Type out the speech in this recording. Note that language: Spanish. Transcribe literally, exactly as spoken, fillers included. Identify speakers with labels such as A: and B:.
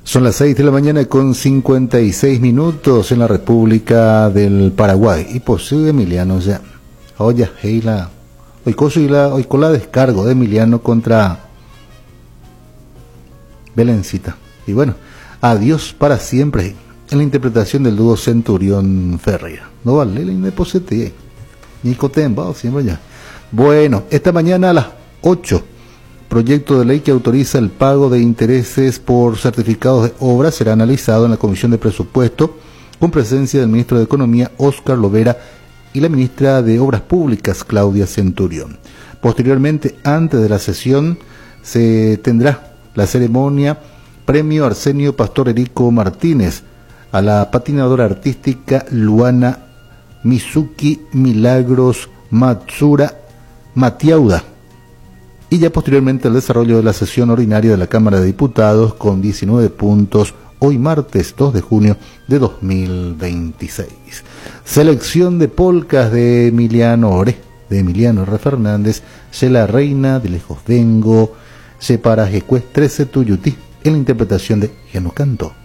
A: Son las seis de la mañana con cincuenta y seis minutos en la República del Paraguay. Y posible Emiliano ya. Oye, Heila. Hoy con, hoy con la descargo de Emiliano contra Belencita. Y bueno, adiós para siempre en la interpretación del dúo Centurión Ferreira. No vale la indeposite. Ni cotemba, siempre ya. Bueno, esta mañana a las ocho. Proyecto de ley que autoriza el pago de intereses por certificados de obra será analizado en la Comisión de Presupuesto con presencia del ministro de Economía, Óscar Lovera, y la ministra de Obras Públicas, Claudia Centurión. Posteriormente, antes de la sesión, se tendrá la ceremonia Premio Arsenio Pastor Erico Martínez a la patinadora artística Luana Mizuki Milagros Matsura Matiauda. Y ya posteriormente el desarrollo de la sesión ordinaria de la Cámara de Diputados con diecinueve puntos, hoy martes dos de junio de dos mil veintiséis. Selección de polcas de Emiliano Ore, de Emiliano R. Fernández, Se la Reina, de Lejos Vengo, Se para Jecués trece Tuyutí, en la interpretación de Geno Canto.